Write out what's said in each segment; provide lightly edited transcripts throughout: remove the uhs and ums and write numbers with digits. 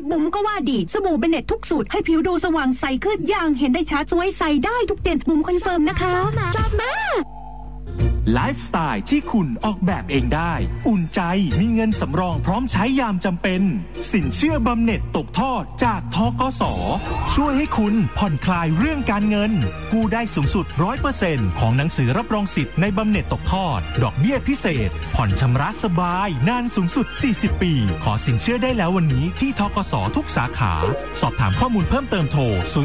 บุ๋มก็ว่าดีสบู่เบเน็ตทุกสูตรให้ผิวดูสว่างใสขึ้นอย่างเห็นได้ชัดสวยใสได้ทุกเดือนบุ๋มคอนเฟิร์มนะคะชอบมากไลฟ์สไตล์ที่คุณออกแบบเองได้อุ่นใจมีเงินสำรองพร้อมใช้ยามจำเป็นสินเชื่อบำเหน็จตกทอดจากธกส.ช่วยให้คุณผ่อนคลายเรื่องการเงินกู้ได้สูงสุด 100% ของหนังสือรับรองสิทธิ์ในบำเหน็จตกทอดดอกเบี้ยพิเศษผ่อนชำระสบายนานสูงสุด40ปีขอสินเชื่อได้แล้ววันนี้ที่ธกส.ทุกสาขาสอบถามข้อมูลเพิ่มเติมโทร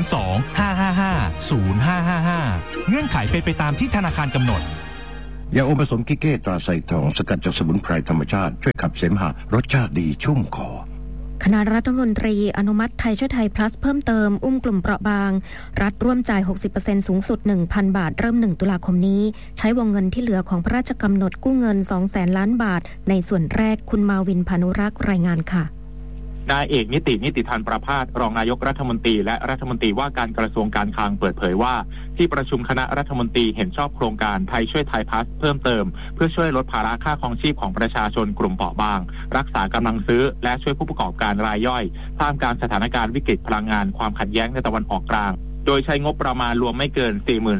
02-555-0555เงื่อนไขเป็นไปตามที่ธนาคารกำหนดยาอมผสมกิเก้ตราไซทองสกัดจากสมุนไพรธรรมชาติช่วยขับเสมหะรสชาติดีชุ่มคอคณะรัฐมนตรีอนุมัติไทยช่วยไทย plus เพิ่มเติมอุ้มกลุ่มเปราะบางรัฐร่วมจ่าย 60% สูงสุด 1,000 บาทเริ่ม1ตุลาคมนี้ใช้วงเงินที่เหลือของพระราชกำหนดกู้เงิน 200,000 ล้านบาทในส่วนแรกคุณมาวินพานุรักษ์รายงานค่ะนายเอกนิติพันธ์ประภาสรองนายกรัฐมนตรีและรัฐมนตรีว่าการกระทรวงการคลังเปิดเผยว่าที่ประชุมคณะรัฐมนตรีเห็นชอบโครงการไทยช่วยไทยพลัสเพิ่มเติมเพื่อช่วยลดภาระค่าครองชีพของประชาชนกลุ่มเปราะบางรักษากำลังซื้อและช่วยผู้ประกอบการรายย่อยท่ามกลางสถานการณ์วิกฤตพลังงานความขัดแย้งในตะวันออกกลางโดยใช้งบประมาณรวมไม่เกิน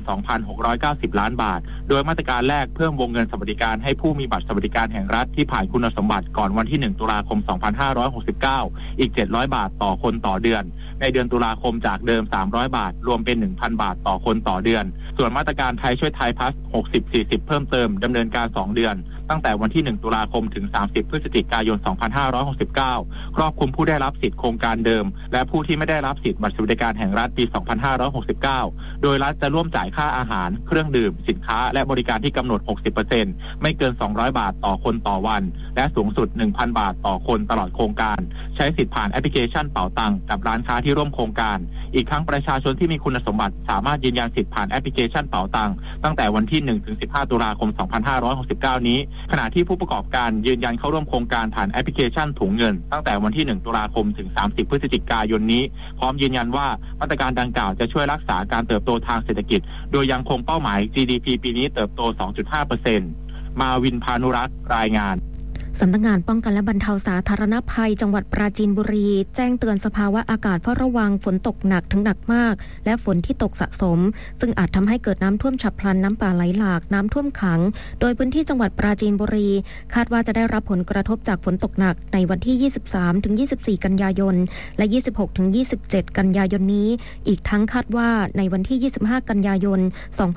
42,690 ล้านบาทโดยมาตรการแรกเพิ่มวงเงินสวัสดิการให้ผู้มีบัตรสวัสดิการแห่งรัฐที่ผ่านคุณสมบัติก่อนวันที่1ตุลาคม2569อีก700บาทต่อคนต่อเดือนในเดือนตุลาคมจากเดิม300บาทรวมเป็น 1,000 บาทต่อคนต่อเดือนส่วนมาตรการไทยช่วยไทยพลัส 60-40 เพิ่มเติมดำเนินการ2เดือนตั้งแต่วันที่1ตุลาคมถึง30พฤศจิกายน2569ครอบคลุมผู้ได้รับสิทธิโครงการเดิมและผู้ที่ไม่ได้รับสิทธิบัตรสวัสดิการแห่งรัฐปี2569โดยรัฐจะร่วมจ่ายค่าอาหารเครื่องดื่มสินค้าและบริการที่กำหนด 60% ไม่เกิน200บาทต่อคนต่อวันและสูงสุด 1,000 บาทต่อคนตลอดโครงการใช้สิทธิผ่านแอปพลิเคชันเป๋าตังกับร้านค้าที่ร่วมโครงการอีกทั้งประชาชนที่มีคุณสมบัติสามารถยืนยันสิทธิผ่านแอปพลิเคชันเป๋าตังตั้งแต่วันที่1ถึง15ตุลาคม2569นี้ขณะที่ผู้ประกอบการยืนยันเข้าร่วมโครงการผ่านแอปพลิเคชันถุงเงินตั้งแต่วันที่1ตุลาคมถึง30พฤศจิกายนนี้พร้อมยืนยันว่ามาตรการดังกล่าวจะช่วยรักษาการเติบโตทางเศรษฐกิจโดยยังคงเป้าหมาย GDP ปีนี้เติบโต 2.5% มาวินพานุรักษ์รายงานสำนักงานป้องกันและบรรเทาสาธารณภัยจังหวัดปราจีนบุรีแจ้งเตือนสภาวะอากาศเฝ้าระวังฝนตกหนักถึงหนักมากและฝนที่ตกสะสมซึ่งอาจทำให้เกิดน้ำท่วมฉับพลันน้ำป่าไหลหลากน้ำท่วมขังโดยพื้นที่จังหวัดปราจีนบุรีคาดว่าจะได้รับผลกระทบจากฝนตกหนักในวันที่ 23-24 กันยายนและ 26-27 กันยายนนี้อีกทั้งคาดว่าในวันที่ 25 กันยายน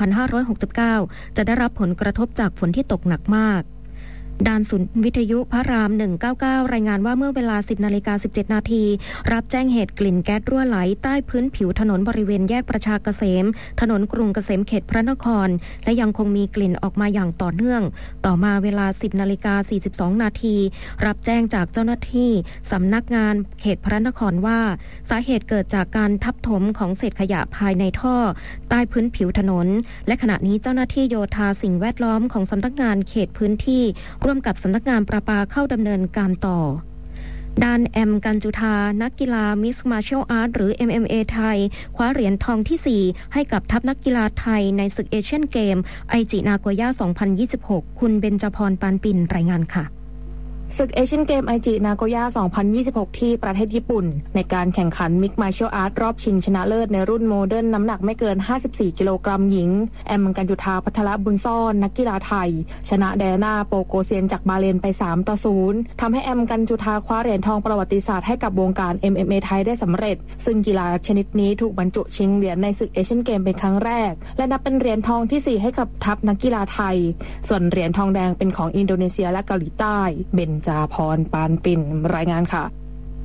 2569 จะได้รับผลกระทบจากฝนที่ตกหนักมากด้านศูนย์วิทยุพระราม199รายงานว่าเมื่อเวลา 10:17 นาทีรับแจ้งเหตุกลิ่นแก๊สรั่วไหลใต้พื้นผิวถนนบริเวณแยกประชาเกษมถนนกรุงเกษมเขตพระนครและยังคงมีกลิ่นออกมาอย่างต่อเนื่องต่อมาเวลา 10:42 นาทีรับแจ้งจากเจ้าหน้าที่สำนักงานเขตพระนครว่าสาเหตุเกิดจากการทับถมของเศษขยะภายในท่อใต้พื้นผิวถนนและขณะนี้เจ้าหน้าที่โยธาสิ่งแวดล้อมของสำนักงานเขตพื้นที่ร่วมกับสำนักงานประปาเข้าดำเนินการต่อด้านแอมกัญจุธานักกีฬามิสมาร์เชียลอาร์ตหรือ MMA ไทยคว้าเหรียญทองที่ 4ให้กับทัพนักกีฬาไทยในศึกเอเชียนเกมไอจินาโกย่า2026คุณเบญจพรปานปิ่นรายงานค่ะศึกเอเชียนเกมไอจินาโกย่า2026ที่ประเทศญี่ปุ่นในการแข่งขันมิกมาร์เชียลอาร์ตรอบชิงชนะเลิศในรุ่นโมเดิร์นน้ำหนักไม่เกิน54กิโลกรัมหญิงแอมกัญจุธาภัทรบุญซ่อนนักกีฬาไทยชนะไดอาน่าโปโกเซียนจากบาเลนไป3-0ทำให้แอมกัญจุธาคว้าเหรียญทองประวัติศาสตร์ให้กับวงการ MMA ไทยได้สำเร็จซึ่งกีฬาชนิดนี้ถูกบรรจุชิงเหรียญในศึกเอเชียนเกมเป็นครั้งแรกและนับเป็นเหรียญทองที่4ให้กับทัพนักกีฬาไทยส่วนเหรียญทองแดงเป็นของอินโดนีเซียและเกาหลีใต้เบญจพรปานปิ่นรายงานค่ะ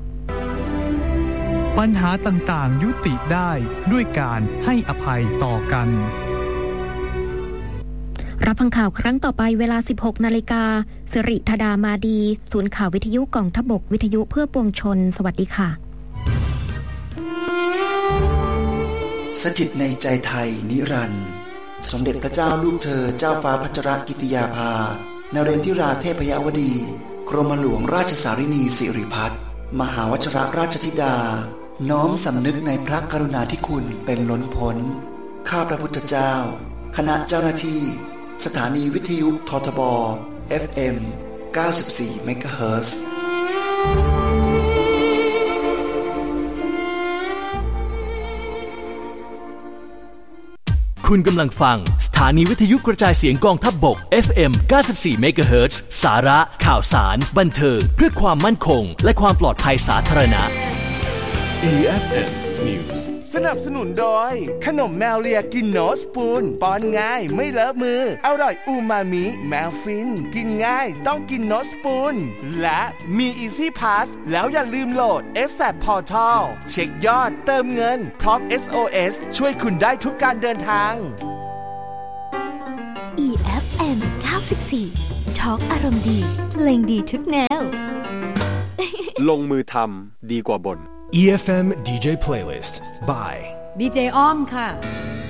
ปัญหาต่างๆยุติได้ด้วยการให้อภัยต่อกันรับฟังข่าวครั้งต่อไปเวลา 16 นาฬิกาสิริธดามาดีศูนย์ข่าววิทยุกองทพบกวิทยุเพื่อปวงชนสวัสดีค่ะสถิตในใจไทยนิรันดร์สมเด็จพระเจ้าลูกเธอเจ้าฟ้าพัชรกิติยาภานเรนทิราเทพยวดีกรมหลวงราชสารินีสิริพัฒน์มหาวชิรราชธิดาน้อมสำนึกในพระกรุณาธิคุณเป็นล้นพ้นข้าพระพุทธเจ้าคณะเจ้าหน้าที่สถานีวิทยุททบ FM 94 เมกะเฮิรตซ์คุณกำลังฟังสถานีวิทยุกระจายเสียงกองทัพบก FM 94 MHz สาระข่าวสารบันเทิงเพื่อความมั่นคงและความปลอดภัยสาธารณะ EFM News สนับสนุนโดยขนมแมวเลียกินโนสปูนป้อนง่ายไม่เลอะมืออร่อยอูมามิแมวฟินกินง่ายต้องกินโนสปูนและมี Easy Pass แล้วอย่าลืมโหลด SAP Portal เช็คยอดเติมเงินพร้อม SOS ช่วยคุณได้ทุกการเดินทาง EFM 94 Talk อารมณ์ดีเพลงดีทุกแนวลงมือทำดีกว่าบ่น EFM DJ Playlist by ดีเจอ้อมค่ะ